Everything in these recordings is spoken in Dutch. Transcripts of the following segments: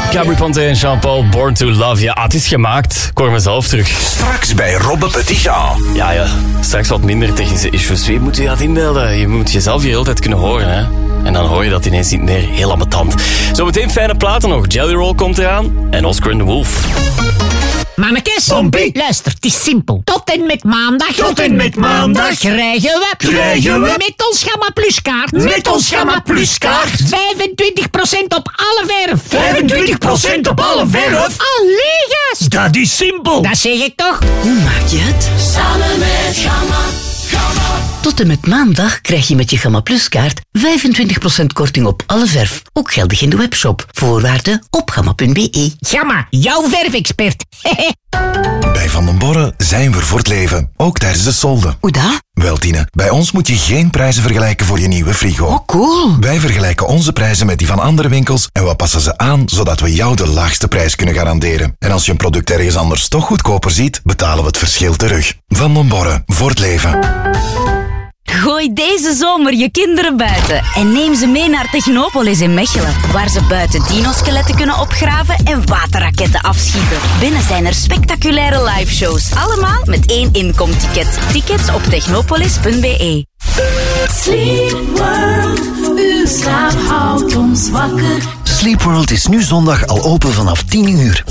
Gabri Ponte en Jean-Paul, Born to Love. Ja, het is gemaakt. Ik hoor mezelf terug. Straks bij Robbe Petitjean. Ja, straks wat minder technische issues. Wie moet je dat inbeelden? Je moet jezelf hier altijd kunnen horen, hè. En dan hoor je dat ineens niet meer heel ambetant. Zometeen fijne platen nog. Jelly Roll komt eraan. En Oscar and the Wolf. Mannekes, Zombie. luister, het is simpel. Tot en met maandag krijgen we met ons Gamma Plus kaart. Met ons Gamma Plus kaart. 25% op alle verf. 25% op alle verf. Allee, gast. Dat is simpel. Dat zeg ik toch? Hoe maak je het? Samen met Gamma. Tot en met maandag krijg je met je Gamma Plus kaart 25% korting op alle verf. Ook geldig in de webshop. Voorwaarden op gamma.be. Gamma, jouw verfexpert. Bij Van den Borre zijn we voor het leven. Ook tijdens de solden. Hoe dat? Wel, Tine, bij ons moet je geen prijzen vergelijken voor je nieuwe frigo. Oh, cool. Wij vergelijken onze prijzen met die van andere winkels en we passen ze aan zodat we jou de laagste prijs kunnen garanderen. En als je een product ergens anders toch goedkoper ziet, betalen we het verschil terug. Van den Borre, voor het leven. Gooi deze zomer je kinderen buiten en neem ze mee naar Technopolis in Mechelen, waar ze buiten dino-skeletten kunnen opgraven en waterraketten afschieten. Binnen zijn er spectaculaire liveshows, allemaal met 1 inkomticket. Tickets op technopolis.be. Sleep World, uw slaap houdt ons wakker. Sleepworld is nu zondag al open vanaf 10 uur.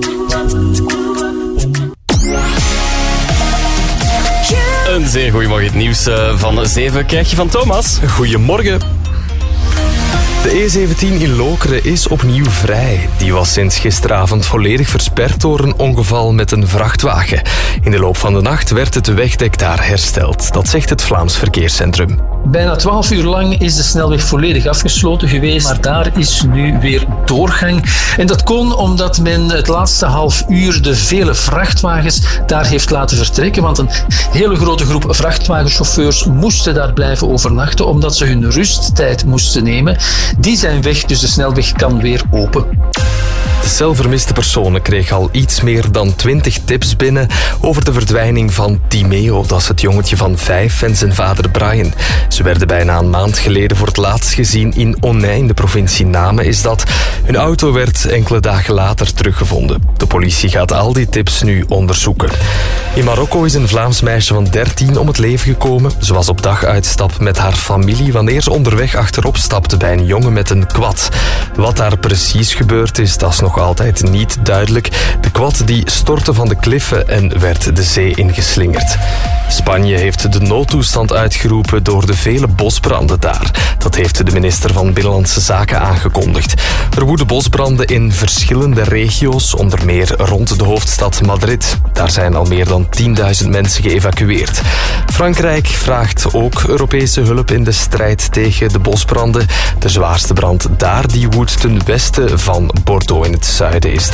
Een zeer goeiemorgen. Het nieuws van 7 krijg je van Thomas. Goedemorgen. De E17 in Lokeren is opnieuw vrij. Die was sinds gisteravond volledig versperd door een ongeval met een vrachtwagen. In de loop van de nacht werd het wegdek daar hersteld. Dat zegt het Vlaams Verkeerscentrum. Bijna 12 uur lang is de snelweg volledig afgesloten geweest, maar daar is nu weer doorgang. En dat kon omdat men het laatste half uur de vele vrachtwagens daar heeft laten vertrekken, want een hele grote groep vrachtwagenchauffeurs moesten daar blijven overnachten, omdat ze hun rusttijd moesten nemen. Die zijn weg, dus de snelweg kan weer open. De cel vermiste personen kreeg al iets meer dan 20 tips binnen over de verdwijning van Timeo. Dat is het jongetje van 5 en zijn vader Brian. Ze werden bijna een maand geleden voor het laatst gezien in Onnij, in de provincie Namen is dat. Hun auto werd enkele dagen later teruggevonden. De politie gaat al die tips nu onderzoeken. In Marokko is een Vlaams meisje van 13 om het leven gekomen. Ze was op daguitstap met haar familie wanneer ze onderweg achterop stapte bij een jongen met een quad. Wat daar precies gebeurd is, dat is nog altijd niet duidelijk. De quad die stortte van de kliffen en werd de zee ingeslingerd. Spanje heeft de noodtoestand uitgeroepen door de vele bosbranden daar. Dat heeft de minister van Binnenlandse Zaken aangekondigd. Er woeden bosbranden in verschillende regio's, onder meer rond de hoofdstad Madrid. Daar zijn al meer dan 10.000 mensen geëvacueerd. Frankrijk vraagt ook Europese hulp in de strijd tegen de bosbranden. De zwaarste brand daar die woedt ten westen van Bordeaux in het zuiden is